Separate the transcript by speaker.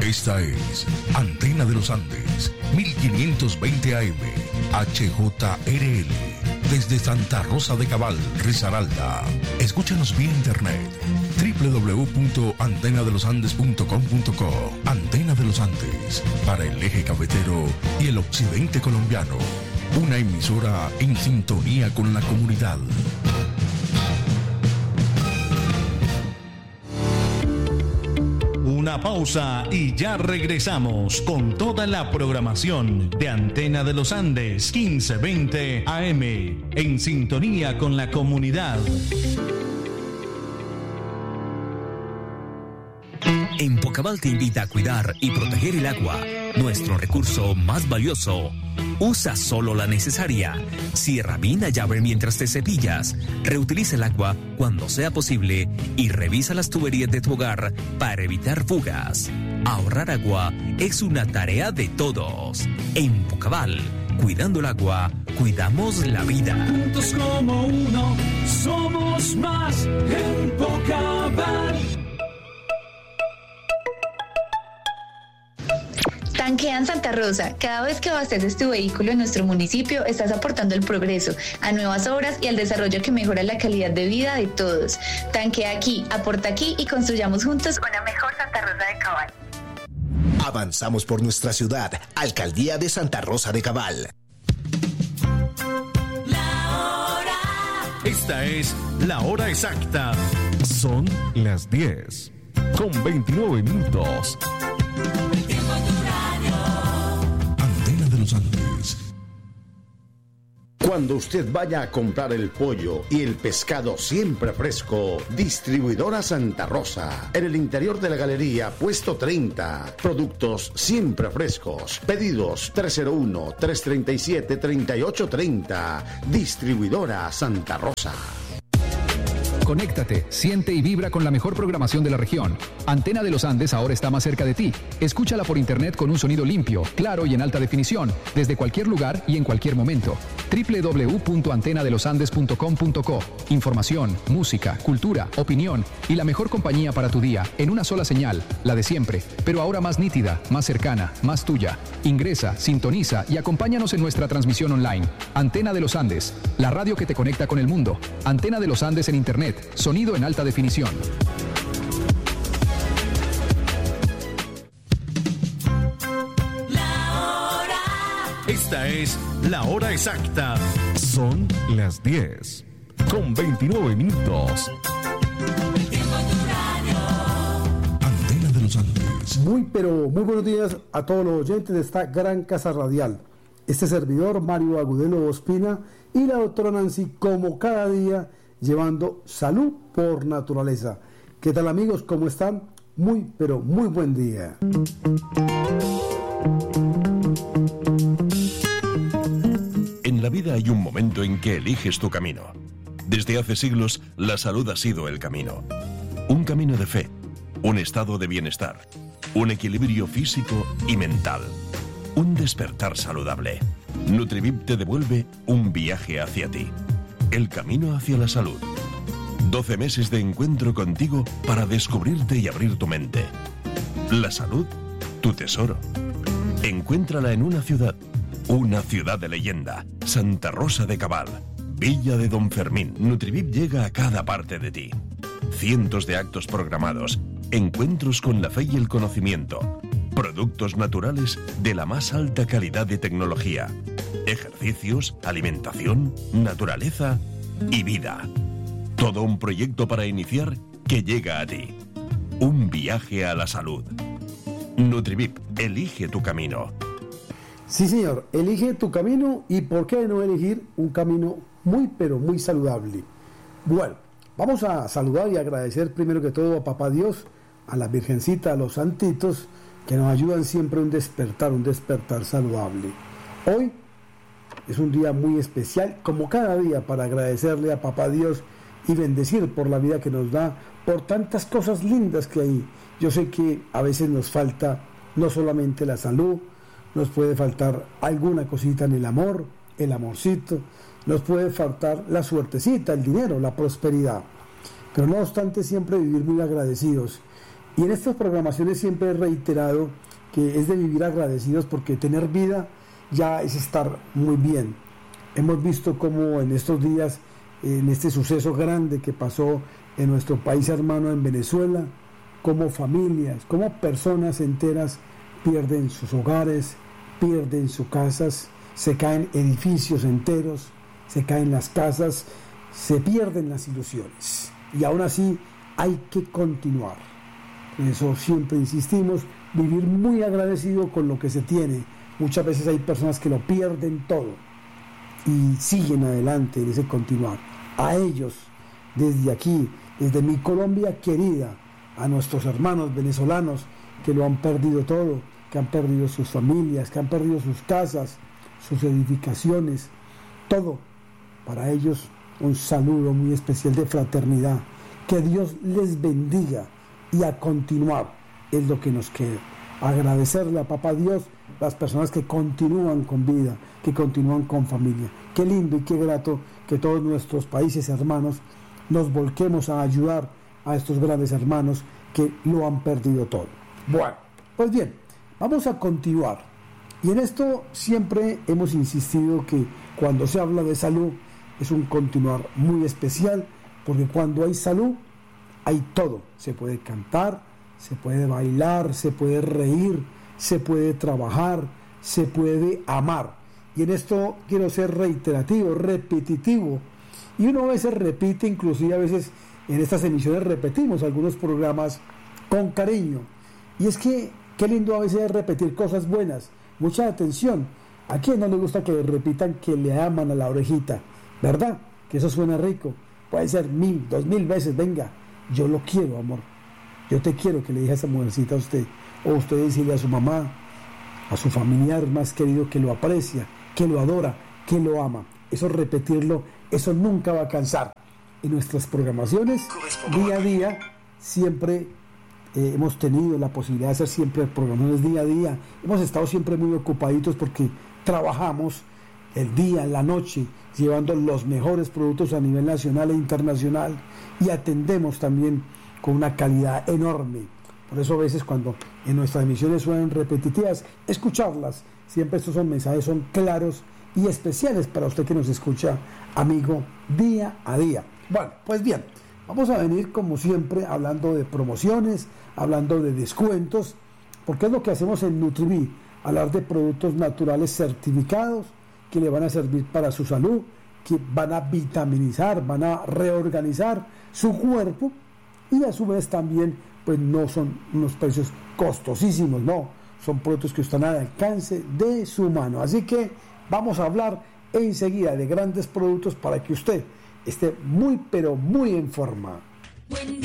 Speaker 1: Esta es Antena de los Andes, 1520 AM, HJRL, desde Santa Rosa de Cabal, Risaralda. Escúchanos vía internet, www.antenadelosandes.com.co. Antena de los Andes, para el eje cafetero y el occidente colombiano. Una emisora en sintonía con la comunidad.
Speaker 2: Una pausa y ya regresamos con toda la programación de Antena de los Andes 1520 AM, en sintonía con la comunidad.
Speaker 3: Empocabal te invita a cuidar y proteger el agua, nuestro recurso más valioso. Usa solo la necesaria. Cierra bien la llave mientras te cepillas. Reutiliza el agua cuando sea posible y revisa las tuberías de tu hogar para evitar fugas. Ahorrar agua es una tarea de todos. Empocabal, cuidando el agua, cuidamos la vida.
Speaker 4: Juntos como uno, somos más. Empocabal.
Speaker 5: Tanquea en Santa Rosa. Cada vez que abasteces tu vehículo en nuestro municipio, estás aportando al progreso, a nuevas obras y al desarrollo que mejora la calidad de vida de todos. Tanquea aquí, aporta aquí y construyamos juntos una mejor Santa Rosa de Cabal.
Speaker 6: Avanzamos por nuestra ciudad. Alcaldía de Santa Rosa de Cabal.
Speaker 2: Esta es la hora exacta.
Speaker 1: Son las 10:29. Antena de los Andes.
Speaker 7: Cuando usted vaya a comprar el pollo y el pescado siempre fresco, Distribuidora Santa Rosa. En el interior de la galería, puesto 30. Productos siempre frescos. Pedidos 301-337-3830. Distribuidora Santa Rosa.
Speaker 8: Conéctate, siente y vibra con la mejor programación de la región. Antena de los Andes ahora está más cerca de ti. Escúchala por internet con un sonido limpio, claro y en alta definición, desde cualquier lugar y en cualquier momento. www.antenadelosandes.com.co. Información, música, cultura, opinión y la mejor compañía para tu día en una sola señal, la de siempre, pero ahora más nítida, más cercana, más tuya. Ingresa, sintoniza y acompáñanos en nuestra transmisión online. Antena de los Andes, la radio que te conecta con el mundo. Antena de los Andes en internet. Sonido en alta definición.
Speaker 2: Esta es la hora exacta.
Speaker 1: Son las 10:29. Antena de los Andes.
Speaker 9: Muy buenos días a todos los oyentes de esta gran casa radial. Este servidor, Mario Agudelo Ospina, y la doctora Nancy, como cada día, llevando salud por naturaleza. ¿Qué tal, amigos? ¿Cómo están? Muy buen día.
Speaker 10: En la vida hay un momento en que eliges tu camino. Desde hace siglos, la salud ha sido el camino. Un camino de fe, un estado de bienestar, un equilibrio físico y mental, un despertar saludable. Nutrivip te devuelve un viaje hacia ti. El camino hacia la salud. 12 meses de encuentro contigo para descubrirte y abrir tu mente. La salud, tu tesoro. Encuéntrala en una ciudad de leyenda. Santa Rosa de Cabal, Villa de Don Fermín. Nutrivip llega a cada parte de ti. Cientos de actos programados, encuentros con la fe y el conocimiento, productos naturales de la más alta calidad de tecnología, ejercicios, alimentación, naturaleza y vida. Todo un proyecto para iniciar que llega a ti. Un viaje a la salud. Nutrivip, elige tu camino.
Speaker 9: Sí, señor, elige tu camino y por qué no elegir un camino muy saludable. Bueno, vamos a saludar y agradecer primero que todo a Papá Dios, a la Virgencita, a los santitos que nos ayudan siempre a un despertar saludable. Hoy es un día muy especial, como cada día, para agradecerle a Papá Dios y bendecir por la vida que nos da, por tantas cosas lindas que hay. Yo sé que a veces nos falta no solamente la salud, nos puede faltar alguna cosita en el amor, el amorcito, nos puede faltar la suertecita, el dinero, la prosperidad. Pero no obstante, siempre vivir muy agradecidos Y en estas programaciones siempre he reiterado que es de vivir agradecidos, porque tener vida ya es estar muy bien. Hemos visto cómo en estos días, en este suceso grande que pasó en nuestro país hermano, en Venezuela, cómo familias, cómo personas enteras pierden sus hogares, pierden sus casas, se caen edificios enteros, se caen las casas, se pierden las ilusiones. Y aún así hay que continuar. Por eso siempre insistimos, vivir muy agradecido con lo que se tiene. Muchas veces hay personas que lo pierden todo y siguen adelante en ese continuar. A ellos, desde aquí, desde mi Colombia querida, a nuestros hermanos venezolanos que lo han perdido todo, que han perdido sus familias, que han perdido sus casas, sus edificaciones, todo. Para ellos un saludo muy especial de fraternidad. Que Dios les bendiga, y a continuar es lo que nos queda. Agradecerle a Papá Dios las personas que continúan con vida, que continúan con familia. Qué lindo y qué grato que todos nuestros países hermanos nos volquemos a ayudar a estos grandes hermanos que lo han perdido todo. Bueno, pues bien, vamos a continuar. Y en esto siempre hemos insistido que cuando se habla de salud es un continuar muy especial, porque cuando hay salud hay todo. Se puede cantar, se puede bailar, se puede reír, se puede trabajar, se puede amar. Y en esto quiero ser reiterativo, repetitivo. Y uno a veces repite, inclusive a veces en estas emisiones repetimos algunos programas con cariño. Y es que qué lindo a veces repetir cosas buenas. Mucha atención. ¿A quién no le gusta que le repitan que le aman a la orejita? ¿Verdad? Que eso suena rico. Puede ser 1000, 2000 veces. Venga, yo lo quiero, amor. Yo te quiero, que le diga a esa mujercita a usted. O usted decirle a su mamá, a su familiar más querido, que lo aprecia, que lo adora, que lo ama. Eso repetirlo, eso nunca va a cansar. En nuestras programaciones, día a día, siempre hemos tenido la posibilidad de hacer siempre programaciones día a día. Hemos estado siempre muy ocupaditos porque trabajamos el día, la noche, llevando los mejores productos a nivel nacional e internacional, y atendemos también con una calidad enorme. Por eso a veces cuando en nuestras emisiones suenan repetitivas, escucharlas, siempre estos son mensajes, son claros y especiales para usted que nos escucha, amigo, día a día. Bueno, pues bien, vamos a venir como siempre hablando de promociones, hablando de descuentos, porque es lo que hacemos en Nutriví, hablar de productos naturales certificados que le van a servir para su salud, que van a vitaminizar, van a reorganizar su cuerpo, y a su vez también pues no son unos precios costosísimos, no, son productos que están al alcance de su mano. Así que vamos a hablar enseguida de grandes productos para que usted esté muy pero muy en forma.
Speaker 11: Buen